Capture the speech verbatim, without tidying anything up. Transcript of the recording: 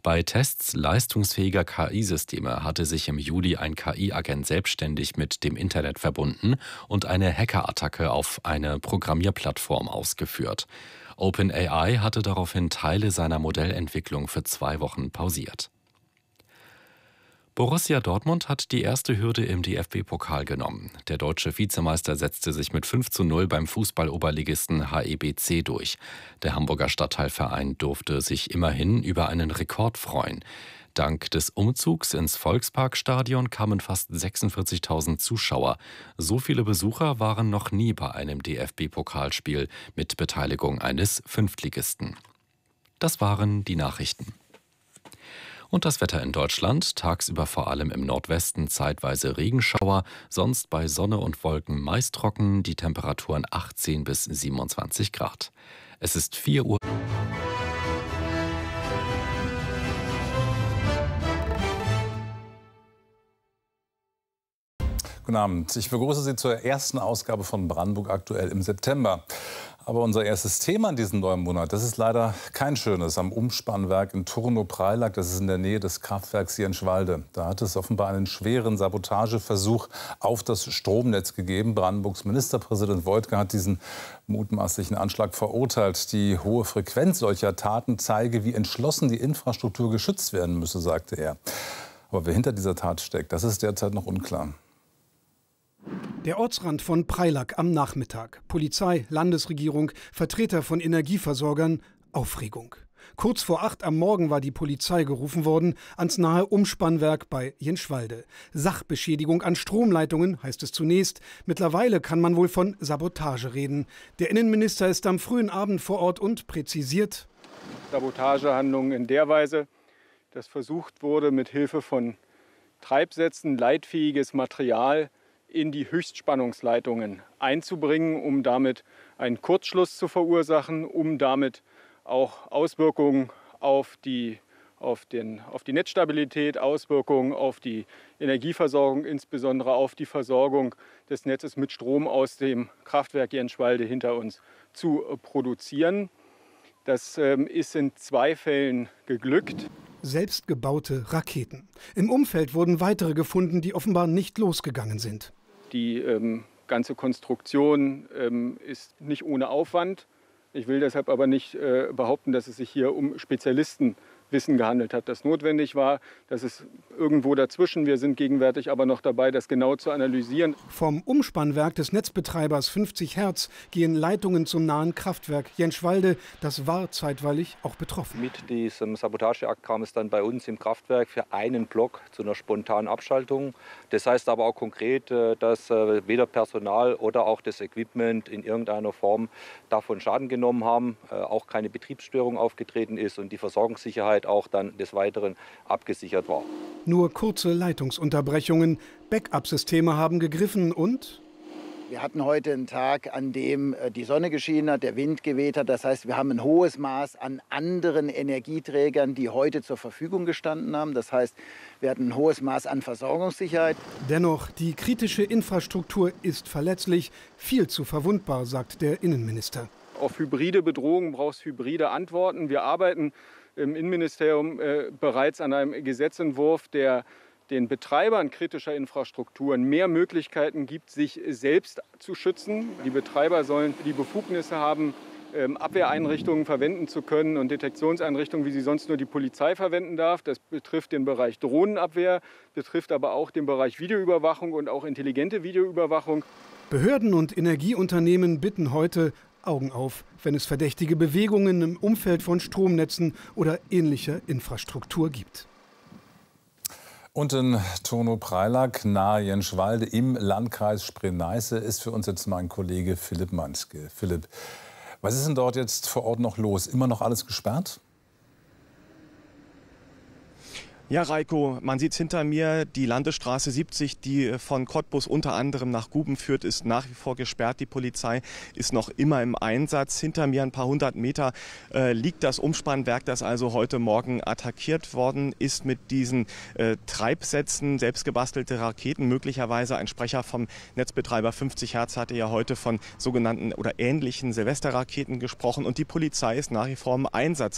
Bei Tests leistungsfähiger K I-Systeme hatte sich im Juli ein K I-Agent selbstständig mit dem Internet verbunden und eine Hackerattacke auf eine Programmierplattform ausgeführt. OpenAI hatte daraufhin Teile seiner Modellentwicklung für zwei Wochen pausiert. Borussia Dortmund hat die erste Hürde im D F B-Pokal genommen. Der deutsche Vizemeister setzte sich mit fünf zu null beim Fußballoberligisten H E B C durch. Der Hamburger Stadtteilverein durfte sich immerhin über einen Rekord freuen. Dank des Umzugs ins Volksparkstadion kamen fast sechsundvierzigtausend Zuschauer. So viele Besucher waren noch nie bei einem D F B-Pokalspiel mit Beteiligung eines Fünftligisten. Das waren die Nachrichten. Und das Wetter in Deutschland, tagsüber vor allem im Nordwesten zeitweise Regenschauer, sonst bei Sonne und Wolken meist trocken, die Temperaturen achtzehn bis siebenundzwanzig Grad. Es ist vier Uhr. Guten Abend. Ich begrüße Sie zur ersten Ausgabe von Brandenburg aktuell im September. Aber unser erstes Thema in diesem neuen Monat, das ist leider kein schönes. Am Umspannwerk in Turnow-Preilack, das ist in der Nähe des Kraftwerks Jenschwalde. Da hat es offenbar einen schweren Sabotageversuch auf das Stromnetz gegeben. Brandenburgs Ministerpräsident Woidke hat diesen mutmaßlichen Anschlag verurteilt. Die hohe Frequenz solcher Taten zeige, wie entschlossen die Infrastruktur geschützt werden müsse, sagte er. Aber wer hinter dieser Tat steckt, das ist derzeit noch unklar. Der Ortsrand von Preilack am Nachmittag. Polizei, Landesregierung, Vertreter von Energieversorgern, Aufregung. Kurz vor acht am Morgen war die Polizei gerufen worden ans nahe Umspannwerk bei Jenschwalde. Sachbeschädigung an Stromleitungen, heißt es zunächst. Mittlerweile kann man wohl von Sabotage reden. Der Innenminister ist am frühen Abend vor Ort und präzisiert: Sabotagehandlungen in der Weise, dass versucht wurde, mit Hilfe von Treibsätzen leitfähiges Material in die Höchstspannungsleitungen einzubringen, um damit einen Kurzschluss zu verursachen, um damit auch Auswirkungen auf die, auf den, auf die Netzstabilität, Auswirkungen auf die Energieversorgung, insbesondere auf die Versorgung des Netzes mit Strom aus dem Kraftwerk Jenschwalde hinter uns zu produzieren. Das ähm, ist in zwei Fällen geglückt. Selbstgebaute Raketen. Im Umfeld wurden weitere gefunden, die offenbar nicht losgegangen sind. Die ähm, ganze Konstruktion ähm, ist nicht ohne Aufwand. Ich will deshalb aber nicht äh, behaupten, dass es sich hier um Spezialistenwissen gehandelt hat, das notwendig war. Das ist irgendwo dazwischen. Wir sind gegenwärtig aber noch dabei, das genau zu analysieren. Vom Umspannwerk des Netzbetreibers fünfzig Hertz gehen Leitungen zum nahen Kraftwerk Jenschwalde. Das war zeitweilig auch betroffen. Mit diesem Sabotageakt kam es dann bei uns im Kraftwerk für einen Block zu einer spontanen Abschaltung. Das heißt aber auch konkret, dass weder Personal oder auch das Equipment in irgendeiner Form davon Schaden genommen haben, auch keine Betriebsstörung aufgetreten ist und die Versorgungssicherheit auch dann des Weiteren abgesichert war. Nur kurze Leitungsunterbrechungen, Backup-Systeme haben gegriffen und? Wir hatten heute einen Tag, an dem die Sonne geschienen hat, der Wind geweht hat. Das heißt, wir haben ein hohes Maß an anderen Energieträgern, die heute zur Verfügung gestanden haben. Das heißt, wir hatten ein hohes Maß an Versorgungssicherheit. Dennoch, die kritische Infrastruktur ist verletzlich, viel zu verwundbar, sagt der Innenminister. Auf hybride Bedrohungen braucht es hybride Antworten. Wir arbeiten im Innenministerium äh, bereits an einem Gesetzentwurf, der den Betreibern kritischer Infrastrukturen mehr Möglichkeiten gibt, sich selbst zu schützen. Die Betreiber sollen die Befugnisse haben, ähm, Abwehreinrichtungen verwenden zu können und Detektionseinrichtungen, wie sie sonst nur die Polizei verwenden darf. Das betrifft den Bereich Drohnenabwehr, betrifft aber auch den Bereich Videoüberwachung und auch intelligente Videoüberwachung. Behörden und Energieunternehmen bitten heute: Augen auf, wenn es verdächtige Bewegungen im Umfeld von Stromnetzen oder ähnlicher Infrastruktur gibt. Und in Turnow-Preilack nahe Jenschwalde im Landkreis Spree-Neiße ist für uns jetzt mein Kollege Philipp Manske. Philipp, was ist denn dort jetzt vor Ort noch los? Immer noch alles gesperrt? Ja, Reiko, man sieht hinter mir, die Landesstraße siebzig, die von Cottbus unter anderem nach Guben führt, ist nach wie vor gesperrt. Die Polizei ist noch immer im Einsatz. Hinter mir ein paar hundert Meter äh, liegt das Umspannwerk, das also heute Morgen attackiert worden ist mit diesen äh, Treibsätzen, selbstgebastelte Raketen. Möglicherweise ein Sprecher vom Netzbetreiber fünfzig Hertz hatte ja heute von sogenannten oder ähnlichen Silvesterraketen gesprochen. Und die Polizei ist nach wie vor im Einsatz.